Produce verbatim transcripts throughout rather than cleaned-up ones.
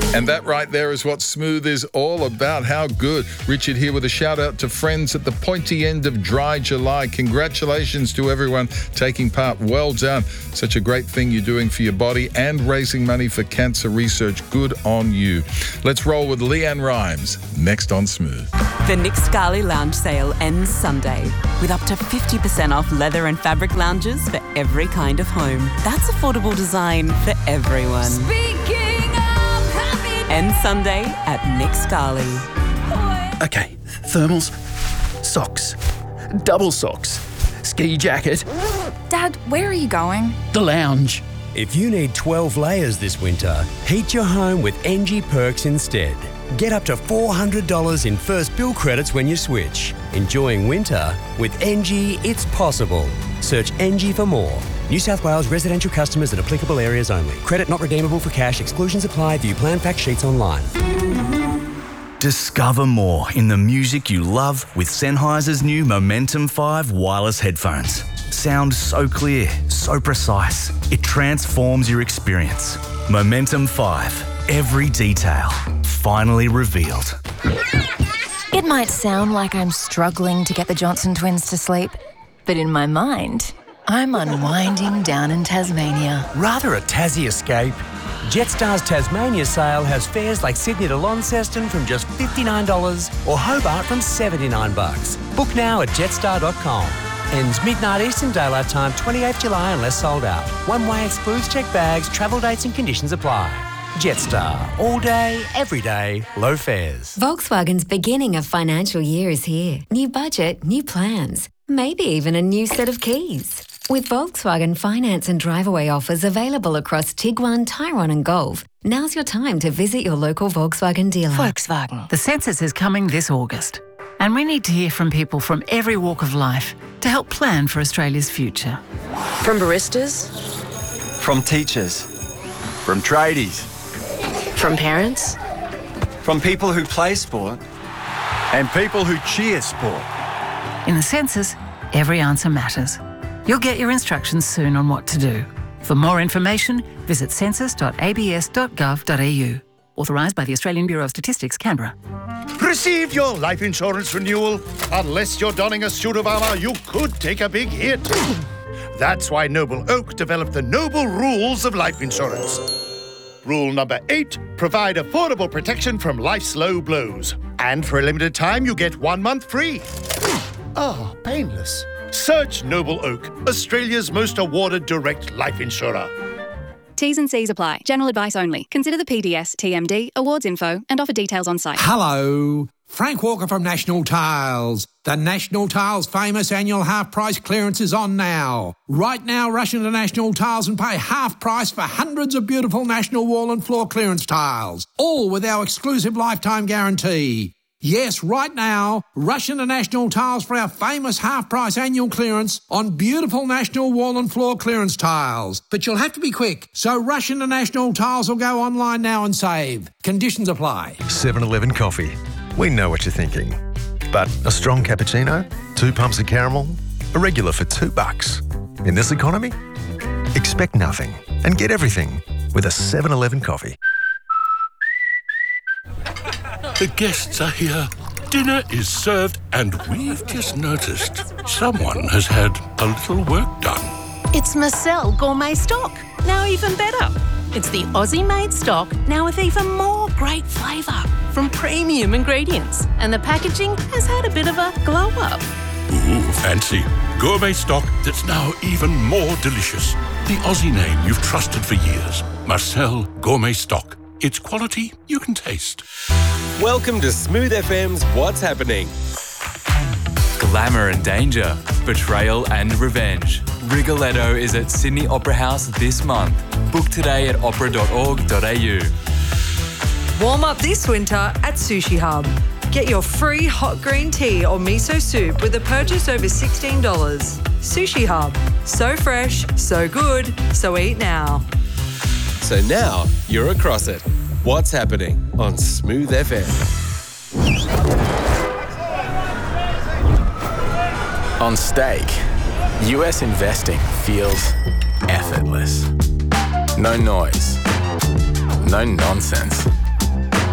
And that right there is what Smooth is all about. How good. Richard here with a shout out to friends at the pointy end of Dry July. Congratulations to everyone taking part. Well done. Such a great thing you're doing for your body and raising money for cancer research. Good on you. Let's roll with Leanne Rimes next on Smooth. The Nick Scali Lounge sale ends Sunday with up to fifty percent off leather and fabric lounges for every kind of home. That's affordable design for everyone. Speaking of happy Ends Sunday at Nick Scali. Okay, thermals, socks, double socks, ski jacket. Dad, where are you going? The lounge. If you need twelve layers this winter, heat your home with N G Perks instead. Get up to four hundred dollars in first bill credits when you switch. Enjoying winter? With N G, it's possible. Search N G for more. New South Wales residential customers in applicable areas only. Credit not redeemable for cash. Exclusions apply. View plan fact sheets online. Discover more in the music you love with Sennheiser's new Momentum five wireless headphones. Sound so clear, so precise. It transforms your experience. Momentum five. Every detail finally revealed. It might sound like I'm struggling to get the Johnson twins to sleep, but in my mind, I'm unwinding down in Tasmania. Rather a Tassie escape? Jetstar's Tasmania sale has fares like Sydney to Launceston from just fifty-nine dollars or Hobart from seventy-nine bucks. Book now at jetstar dot com. Ends midnight Eastern Daylight Time, twenty-eighth July unless sold out. One way excludes checked bags, travel dates and conditions apply. Jetstar. All day, every day, low fares. Volkswagen's beginning of financial year is here. New budget, new plans. Maybe even a new set of keys. With Volkswagen finance and drive-away offers available across Tiguan, Tyrone and Golf, now's your time to visit your local Volkswagen dealer. Volkswagen. The census is coming this August, and we need to hear from people from every walk of life to help plan for Australia's future. From baristas, from teachers, from tradies, from parents, from people who play sport, and people who cheer sport. In the census, every answer matters. You'll get your instructions soon on what to do. For more information, visit census dot a b s dot gov dot a u. Authorised by the Australian Bureau of Statistics, Canberra. Received your life insurance renewal? Unless you're donning a suit of armour, you could take a big hit. That's why Noble Oak developed the Noble Rules of Life Insurance. Rule number eight, provide affordable protection from life's low blows. And for a limited time, you get one month free. Ah, painless. Search Noble Oak, Australia's most awarded direct life insurer. T's and C's apply. General advice only. Consider the P D S, T M D, awards info and offer details on site. Hello. Frank Walker from National Tiles. The National Tiles famous annual half-price clearance is on now. Right now, rush into National Tiles and pay half price for hundreds of beautiful National wall and floor clearance tiles, all with our exclusive lifetime guarantee. Yes, right now, rush into National Tiles for our famous half-price annual clearance on beautiful National wall and floor clearance tiles. But you'll have to be quick, so rush into National Tiles or go online now and save. Conditions apply. seven eleven Coffee. We know what you're thinking. But a strong cappuccino, two pumps of caramel, a regular for two bucks. In this economy, expect nothing and get everything with a seven eleven Coffee. The guests are here. Dinner is served, and we've just noticed someone has had a little work done. It's Marcel Gourmet Stock. Now even better. It's the Aussie-made stock, now with even more great flavour from premium ingredients. And the packaging has had a bit of a glow-up. Ooh, fancy. Gourmet stock that's now even more delicious. The Aussie name you've trusted for years. Marcel Gourmet Stock. It's quality you can taste. Welcome to Smooth F M's What's Happening. Glamour and danger, betrayal and revenge. Rigoletto is at Sydney Opera House this month. Book today at opera dot org dot a u. Warm up this winter at Sushi Hub. Get your free hot green tea or miso soup with a purchase over sixteen dollars. Sushi Hub. So fresh, so good, so eat now. So now you're across it. What's Happening on Smooth F M. On stake, U S investing feels effortless. No noise, no nonsense,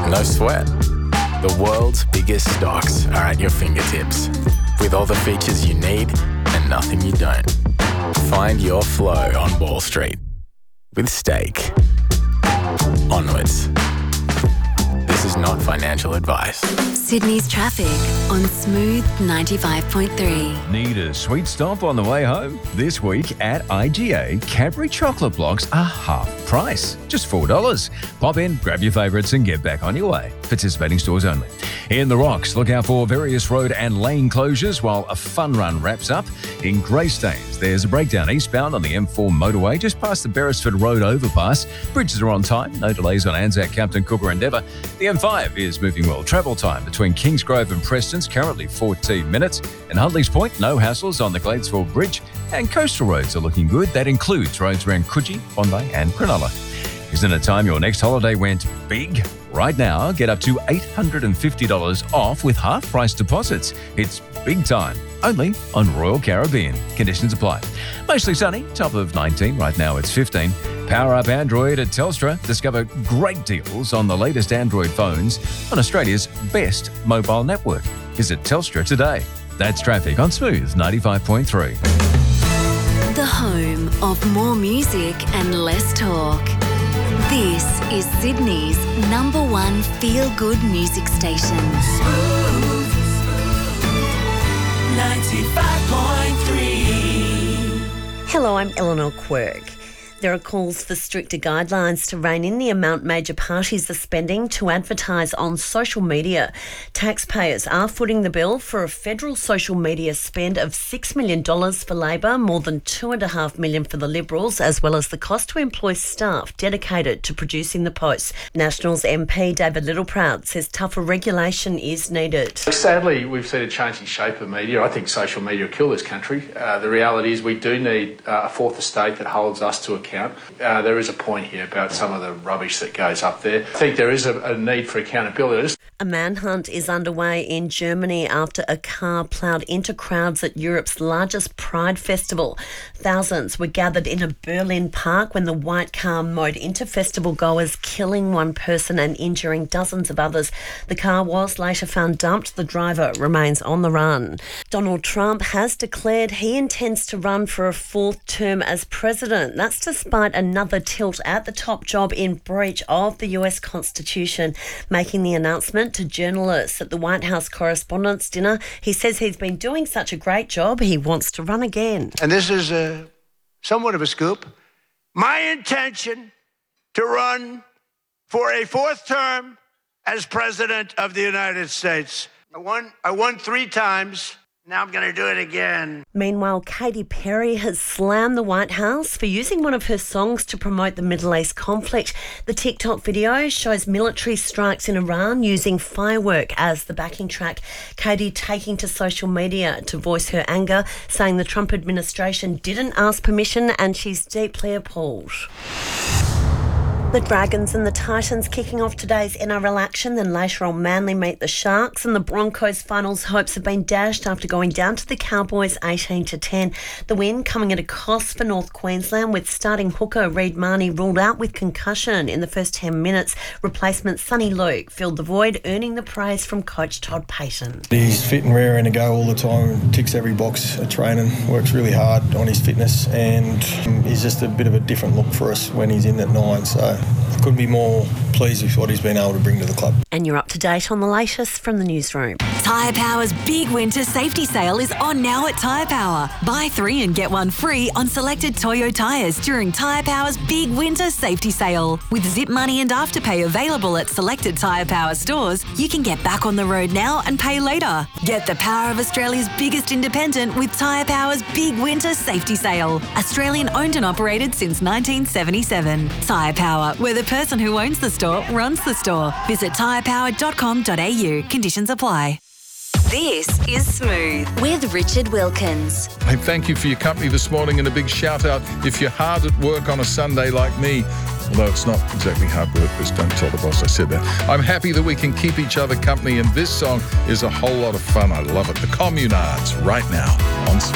No sweat. The world's biggest stocks are at your fingertips, with all the features you need and nothing you don't. Find your flow on Wall Street with Stake. Onwards. This is not financial advice. Sydney's traffic on Smooth ninety-five point three. Need a sweet stop on the way home? This week at I G A, Cadbury chocolate blocks are half price, just four dollars. Pop in, grab your favourites and get back on your way. Participating stores only. In the Rocks, look out for various road and lane closures while a fun run wraps up. In Greystanes, there's a breakdown eastbound on the M four motorway just past the Beresford Road overpass. Bridges are on time, no delays on Anzac, Captain Cook or Endeavour. The M five is moving well. Travel time between Kingsgrove and Preston's currently fourteen minutes. And Huntley's Point, no hassles on the Gladesville Bridge. And coastal roads are looking good. That includes roads around Coogee, Bondi and Cronulla. Isn't it time your next holiday went big? Right now, get up to eight hundred fifty dollars off with half-price deposits. It's big time, only on Royal Caribbean. Conditions apply. Mostly sunny, top of nineteen. Right now it's fifteen. Power up Android at Telstra. Discover great deals on the latest Android phones on Australia's best mobile network. Visit Telstra today. That's traffic on Smooth ninety-five point three. The home of more music and less talk. This is Sydney's number one feel-good music station. Smooth ninety-five point three. Hello, I'm Eleanor Quirk. There are calls for stricter guidelines to rein in the amount major parties are spending to advertise on social media. Taxpayers are footing the bill for a federal social media spend of six million dollars for Labor, more than two point five million dollars for the Liberals, as well as the cost to employ staff dedicated to producing the posts. Nationals M P David Littleproud says tougher regulation is needed. Sadly, we've seen a changing shape of media. I think social media will kill this country. Uh, the reality is we do need uh, a fourth estate that holds us to account. Uh, there is a point here about some of the rubbish that goes up there. I think there is a, a need for accountability. A manhunt is underway in Germany after a car ploughed into crowds at Europe's largest Pride festival. Thousands were gathered in a Berlin park when the white car mowed into festival goers, killing one person and injuring dozens of others. The car was later found dumped. The driver remains on the run. Donald Trump has declared he intends to run for a fourth term as president. That's despite another tilt at the top job in breach of the U S Constitution. Making the announcement to journalists at the White House Correspondents' Dinner, he says he's been doing such a great job, he wants to run again. And this is a, somewhat of a scoop. My intention to run for a fourth term as President of the United States. I won, I won three times. Now I'm going to do it again. Meanwhile, Katy Perry has slammed the White House for using one of her songs to promote the Middle East conflict. The TikTok video shows military strikes in Iran using firework as the backing track. Katy taking to social media to voice her anger, saying the Trump administration didn't ask permission and she's deeply appalled. The Dragons and the Titans kicking off today's N R L action, then later on Manly meet the Sharks, and the Broncos finals hopes have been dashed after going down to the Cowboys eighteen to ten. The win coming at a cost for North Queensland, with starting hooker Reid Marnie ruled out with concussion in the first ten minutes. Replacement Sonny Luke filled the void, earning the praise from coach Todd Payton. He's fit and raring to go all the time, ticks every box at training, works really hard on his fitness, and he's just a bit of a different look for us when he's in at nine, so I couldn't be more pleased with what he's been able to bring to the club. And you're up to date on the latest from the newsroom. Tyre Power's big winter safety sale is on now at Tyre Power. Buy three and get one free on selected Toyo tyres during Tyre Power's big winter safety sale. With Zip Money and Afterpay available at selected Tyre Power stores, you can get back on the road now and pay later. Get the power of Australia's biggest independent with Tyre Power's big winter safety sale. Australian owned and operated since nineteen seventy-seven. Tyre Power, where the person who owns the store runs the store. Visit tyre power dot com dot a u. Conditions apply. This is Smooth with Richard Wilkins. Hey, thank you for your company this morning, and a big shout out if you're hard at work on a Sunday like me. Although it's not exactly hard work, just don't tell the boss I said that. I'm happy that we can keep each other company, and this song is a whole lot of fun. I love it. The Communards right now on Smooth.